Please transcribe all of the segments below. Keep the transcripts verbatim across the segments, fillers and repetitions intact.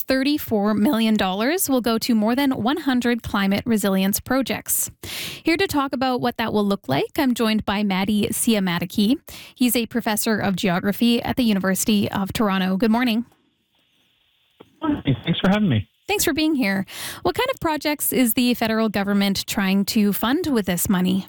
thirty-four million dollars will go to more than one hundred climate resilience projects. Here to talk about what that will look like, I'm joined by Matti Siemäki. He's a professor of geography at the University of Toronto. Good morning. Thanks for having me. Thanks for being here. What kind of projects is the federal government trying to fund with this money?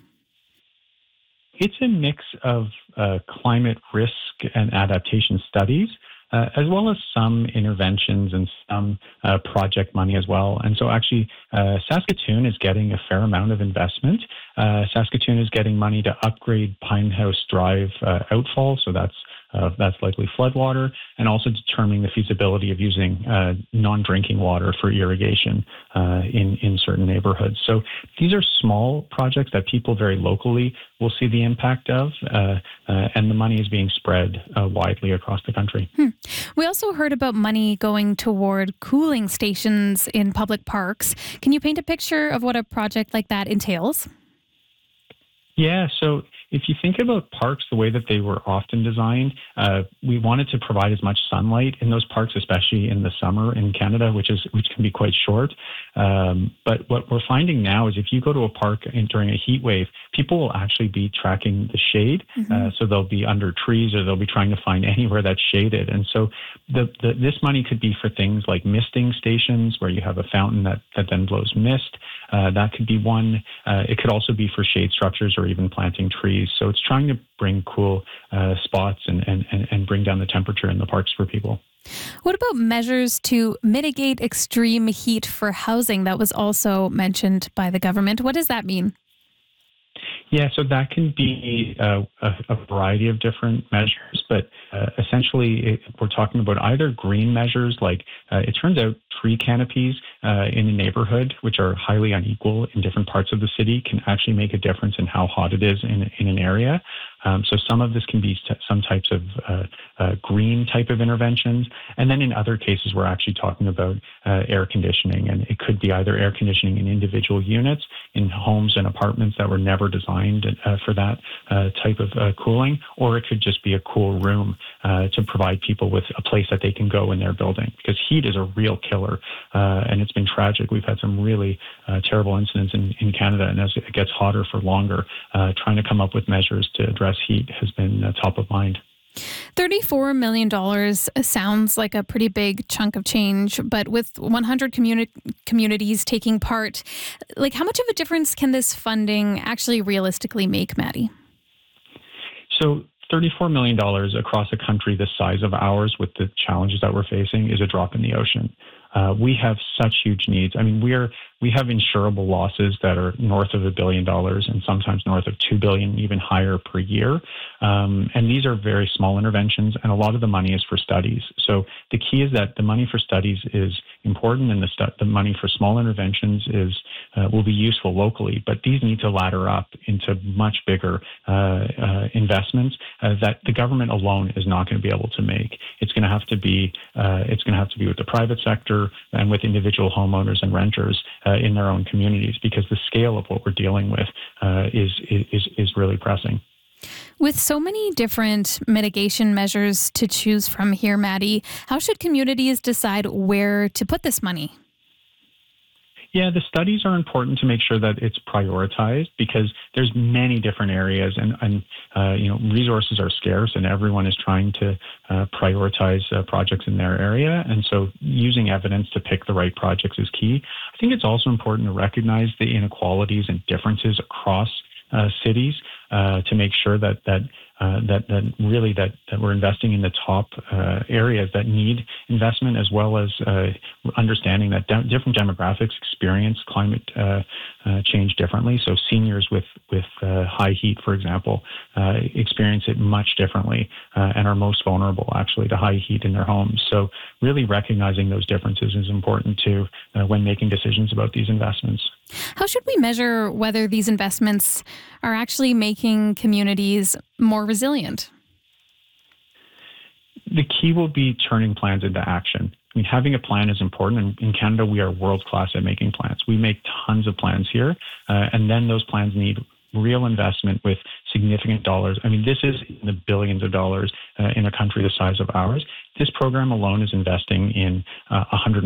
It's a mix of uh, climate risk and adaptation studies, uh, as well as some interventions and some uh, project money as well. And so actually, uh, Saskatoon is getting a fair amount of investment. Uh, Saskatoon is getting money to upgrade Pinehouse Drive uh, outfall, so that's Uh, that's likely floodwater, and also determining the feasibility of using uh, non-drinking water for irrigation uh, in, in certain neighborhoods. So these are small projects that people very locally will see the impact of, uh, uh, and the money is being spread uh, widely across the country. Hmm. We also heard about money going toward cooling stations in public parks. Can you paint a picture of what a project like that entails? Yeah, so if you think about parks the way that they were often designed, uh, we wanted to provide as much sunlight in those parks, especially in the summer in Canada, which is which can be quite short. Um, but what we're finding now is if you go to a park in, during a heat wave, people will actually be tracking the shade. Mm-hmm. Uh, so they'll be under trees or they'll be trying to find anywhere that's shaded. And so the, the, this money could be for things like misting stations where you have a fountain that, that then blows mist. Uh, that could be one. Uh, it could also be for shade structures or even planting trees. So it's trying to bring cool uh, spots and, and, and bring down the temperature in the parks for people. What about measures to mitigate extreme heat for housing? That was also mentioned by the government. What does that mean? Yeah, so that can be uh, a, a variety of different measures, but uh, essentially it, we're talking about either green measures, like uh, it turns out tree canopies uh, in a neighborhood, which are highly unequal in different parts of the city, can actually make a difference in how hot it is in, in an area. Um, so some of this can be some types of uh, uh, green type of interventions. And then in other cases, we're actually talking about uh, air conditioning. And it could be either air conditioning in individual units, in homes and apartments that were never designed uh, for that uh, type of uh, cooling, or it could just be a cool room uh, to provide people with a place that they can go in their building. Because heat is a real killer. Uh, and it's been tragic. We've had some really uh, terrible incidents in, in Canada. And as it gets hotter for longer, uh, trying to come up with measures to address heat has been uh, top of mind. thirty-four million dollars sounds like a pretty big chunk of change, but with one hundred communi- communities taking part, like how much of a difference can this funding actually realistically make, Matti? So thirty-four million dollars across a country the size of ours with the challenges that we're facing is a drop in the ocean. Uh, we have such huge needs. I mean, we are we have insurable losses that are north of a billion dollars and sometimes north of two billion, even higher per year. Um, and these are very small interventions, and a lot of the money is for studies. So the key is that the money for studies is important, and the stu- the money for small interventions is uh, will be useful locally. But these need to ladder up into much bigger uh, uh, investments uh, that the government alone is not going to be able to make. It's going to have to be uh, it's going to have to be with the private sector and with individual homeowners and renters uh, in their own communities, because the scale of what we're dealing with uh, is, is is really pressing. With so many different mitigation measures to choose from here, Matti, how should communities decide where to put this money? Yeah, the studies are important to make sure that it's prioritized, because there's many different areas, and, and uh, you know, resources are scarce, and everyone is trying to uh, prioritize uh, projects in their area. And so using evidence to pick the right projects is key. I think it's also important to recognize the inequalities and differences across uh, cities uh, to make sure that that uh, that that really that, that we're investing in the top uh, areas that need investment, as well as uh, understanding that de- different demographics experience climate uh, uh, change differently. So seniors with with uh, high heat, for example, uh, experience it much differently uh, and are most vulnerable actually to high heat in their homes. So really recognizing those differences is important too uh, when making decisions about these investments. How should we measure whether these investments are actually making communities more resilient? The key will be turning plans into action. I mean, having a plan is important. And in Canada, we are world class at making plans. We make tons of plans here. Uh, and then those plans need real investment with significant dollars. I mean, this is in the billions of dollars uh, in a country the size of ours. This program alone is investing in uh, one hundred